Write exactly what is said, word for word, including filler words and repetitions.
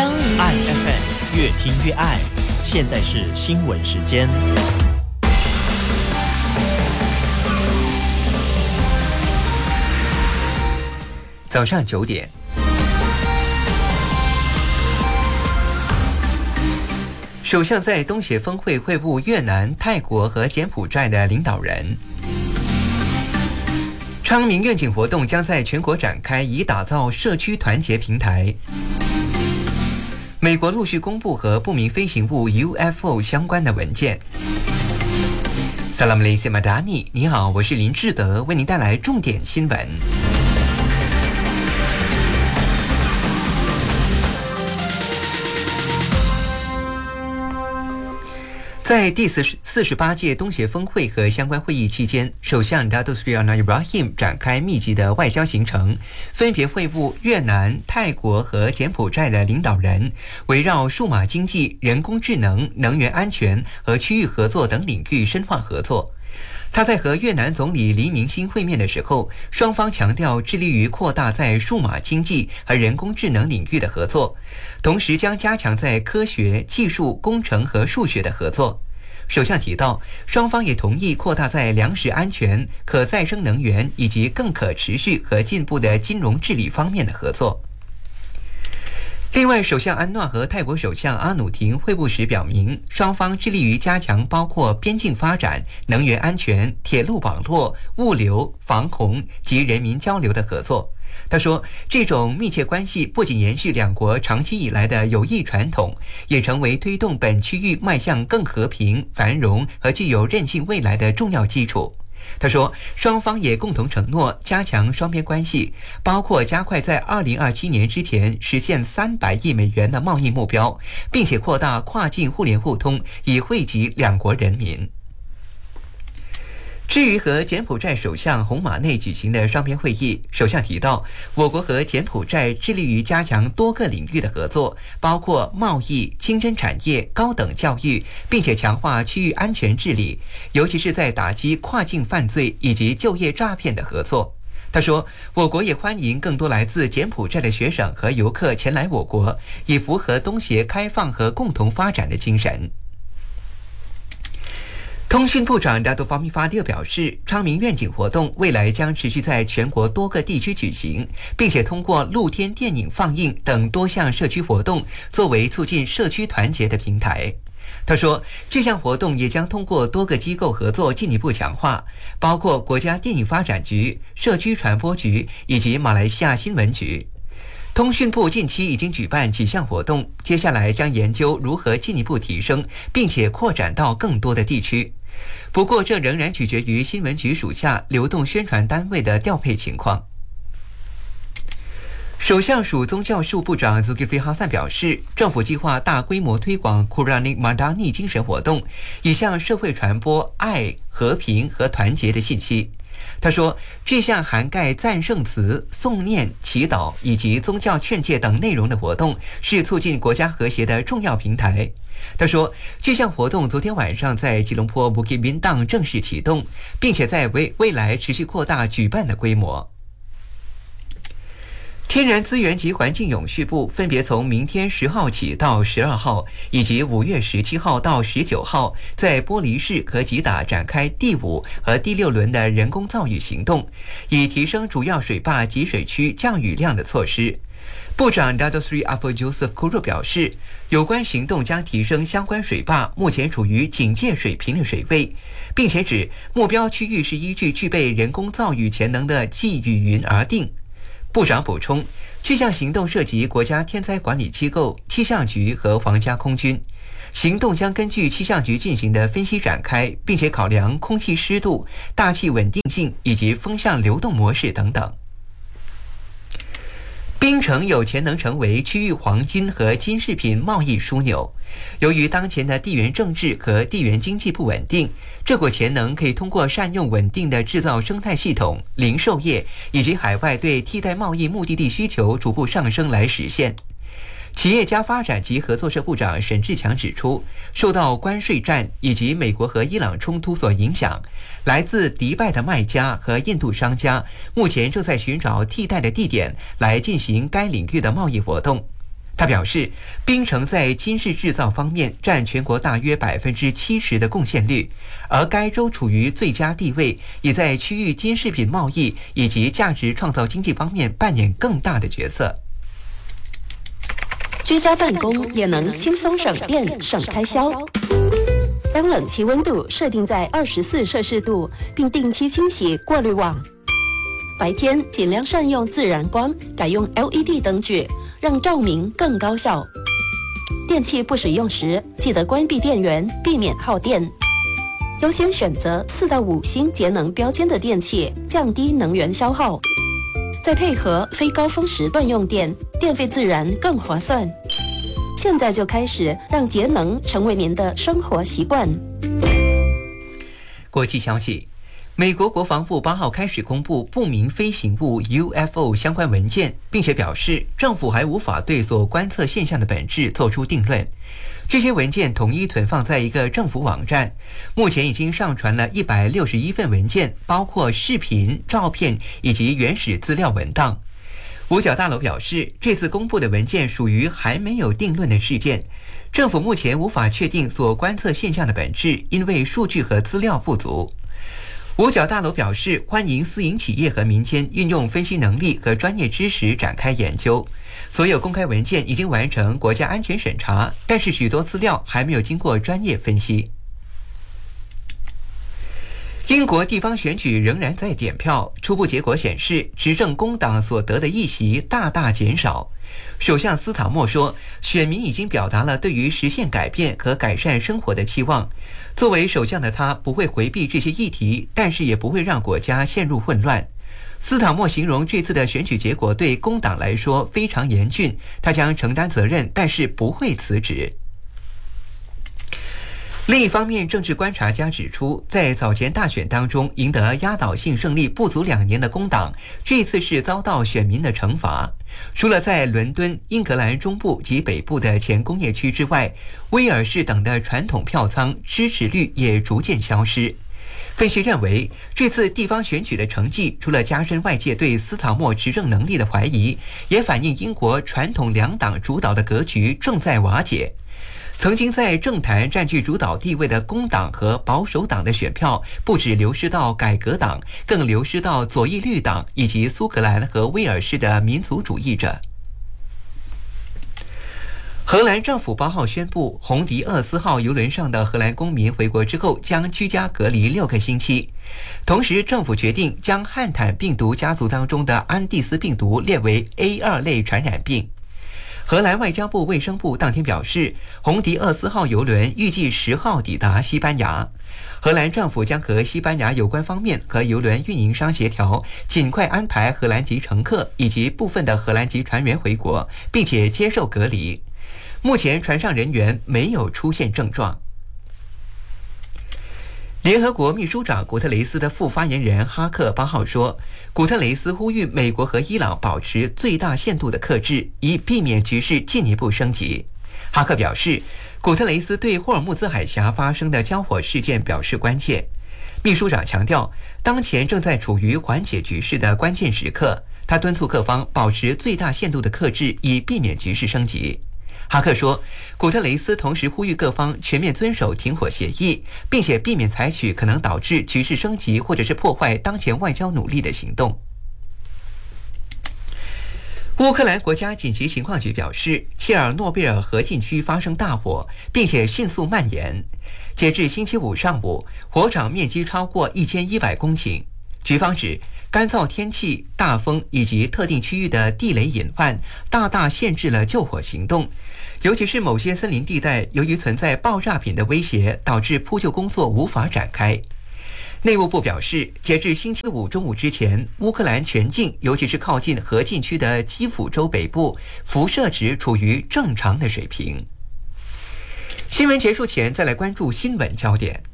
张爱 F M 越听越爱。现在是新闻时间。 早上九点，首相在东协峰会会晤越南、泰国和柬埔寨的领导人。昌明愿景活动将在全国展开，以打造社区团结平台。美国陆续公布和不明飞行物 U F O 相关的文件。Salam alaikum madani， 你好，我是林志德，为您带来重点新闻。在第四十八届东协峰会和相关会议期间，首相 Datuk Seri Anwar Ibrahim 展开密集的外交行程，分别会晤越南、泰国和柬埔寨的领导人，围绕数码经济、人工智能、能源安全和区域合作等领域深化合作。他在和越南总理黎明星会面的时候，双方强调致力于扩大在数码经济和人工智能领域的合作，同时将加强在科学、技术、工程和数学的合作。首相提到，双方也同意扩大在粮食安全、可再生能源以及更可持续和进步的金融治理方面的合作。另外，首相安纳和泰国首相阿努廷会晤时表明，双方致力于加强包括边境发展、能源安全、铁路网络、物流、防洪及人民交流的合作。他说，这种密切关系不仅延续两国长期以来的友谊传统，也成为推动本区域迈向更和平、繁荣和具有韧性未来的重要基础。他说，双方也共同承诺加强双边关系，包括加快在二零二七年之前实现三百亿美元的贸易目标，并且扩大跨境互联互通，以惠及两国人民。至于和柬埔寨首相洪马内举行的双边会议，首相提到，我国和柬埔寨致力于加强多个领域的合作，包括贸易、清真产业、高等教育，并且强化区域安全治理，尤其是在打击跨境犯罪以及就业诈骗的合作。他说，我国也欢迎更多来自柬埔寨的学生和游客前来我国，以符合东协开放和共同发展的精神。通讯部长达多法米法蒂尔表示，昌明愿景活动未来将持续在全国多个地区举行，并且通过露天电影放映等多项社区活动作为促进社区团结的平台。他说，这项活动也将通过多个机构合作进一步强化，包括国家电影发展局、社区传播局以及马来西亚新闻局。通讯部近期已经举办几项活动，接下来将研究如何进一步提升，并且扩展到更多的地区。不过，这仍然取决于新闻局属下流动宣传单位的调配情况。首相署宗教事务部长 Zulkifli Hasan 表示，政府计划大规模推广 Quranic Madani 精神活动，以向社会传播爱、和平和团结的信息。他说，这项涵盖赞圣词、诵念、祈祷以及宗教劝诫等内容的活动，是促进国家和谐的重要平台。他说，这项活动昨天晚上在吉隆坡 Bukit Bintang 正式启动，并且在未未来持续扩大举办的规模。天然资源及环境永续部分别从明天十号起到十二号，以及五月十七号到十九号，在玻璃市和吉打展开第五和第六轮的人工造雨行动，以提升主要水坝集水区降雨量的措施。部长 Datuk Seri Afur Joseph Kuro 表示，有关行动将提升相关水坝目前处于警戒水平的水位，并且指目标区域是依据具备人工造雨潜能的季雨云而定。部长补充，这项行动涉及国家天灾管理机构、气象局和皇家空军。行动将根据气象局进行的分析展开，并且考量空气湿度、大气稳定性以及风向流动模式等等。槟城有潜能成为区域黄金和金饰品贸易枢纽。由于当前的地缘政治和地缘经济不稳定，这股潜能可以通过善用稳定的制造生态系统、零售业以及海外对替代贸易目的地需求逐步上升来实现。企业家发展及合作社部长沈志强指出，受到关税战以及美国和伊朗冲突所影响，来自迪拜的卖家和印度商家目前正在寻找替代的地点来进行该领域的贸易活动。 他表示，槟城在金饰制造方面占全国大约百分之七十的贡献率，而该州处于最佳地位，也在区域金饰品贸易以及价值创造经济方面扮演更大的角色。 居家办公也能轻松省电、省开销。将冷气温度设定在二十四摄氏度，并定期清洗过滤网。白天尽量善用自然光，改用 L E D 灯具，让照明更高效。电器不使用时，记得关闭电源，避免耗电。优先选择四到五星节能标签的电器，降低能源消耗。再配合非高峰时段用电，电费自然更划算。现在就开始让节能成为您的生活习惯。 国际消息，美国国防部八号开始公布不明飞行物 U F O 相关文件，并且表示政府还无法对所观测现象的本质做出定论。这些文件统一存放在一个政府网站，目前已经上传了一百六十一份文件，包括视频、照片以及原始资料文档。五角大楼表示，这次公布的文件属于还没有定论的事件，政府目前无法确定所观测现象的本质，因为数据和资料不足。五角大楼表示，欢迎私营企业和民间运用分析能力和专业知识展开研究。所有公开文件已经完成国家安全审查，但是许多资料还没有经过专业分析。英国地方选举仍然在点票，初步结果显示，执政工党所得的议席大大减少。首相斯塔默说，选民已经表达了对于实现改变和改善生活的期望。作为首相的他不会回避这些议题，但是也不会让国家陷入混乱。斯塔默形容这次的选举结果对工党来说非常严峻，他将承担责任，但是不会辞职。另一方面，政治观察家指出，在早前大选当中赢得压倒性胜利不足两年的工党，这次是遭到选民的惩罚。除了在伦敦、英格兰中部及北部的前工业区之外，威尔士等的传统票仓支持率也逐渐消失。分析认为，这次地方选举的成绩除了加深外界对斯塔默执政能力的怀疑，也反映英国传统两党主导的格局正在瓦解。曾经在政坛占据主导地位的工党和保守党的选票，不止流失到改革党，更流失到左翼绿党以及苏格兰和威尔士的民族主义者。荷兰政府八号宣布，红迪厄斯号邮轮上的荷兰公民回国之后将居家隔离六个星期。同时，政府决定将汉坦病毒家族当中的安地斯病毒列为 A 二 类传染病。荷兰外交部卫生部当天表示，红迪厄斯号邮轮预计十号抵达西班牙。荷兰政府将和西班牙有关方面和邮轮运营商协调，尽快安排荷兰籍乘客以及部分的荷兰籍船员回国，并且接受隔离。目前船上人员没有出现症状。联合国秘书长古特雷斯的副发言人哈克八号说，古特雷斯呼吁美国和伊朗保持最大限度的克制，以避免局势进一步升级。哈克表示，古特雷斯对霍尔木兹海峡发生的交火事件表示关切。秘书长强调，当前正在处于缓解局势的关键时刻，他敦促各方保持最大限度的克制，以避免局势升级。哈克说，古特雷斯同时呼吁各方全面遵守停火协议，并且避免采取可能导致局势升级或者是破坏当前外交努力的行动。乌克兰国家紧急情况局表示，切尔诺贝尔核禁区发生大火，并且迅速蔓延。截至星期五上午，火场面积超过一千一百公顷。局方指，干燥天气、大风以及特定区域的地雷隐患，大大限制了救火行动。尤其是某些森林地带，由于存在爆炸品的威胁，导致扑救工作无法展开。内务部表示，截至星期五中午之前，乌克兰全境，尤其是靠近核禁区的基辅州北部，辐射值处于正常的水平。新闻结束前，再来关注新闻焦点。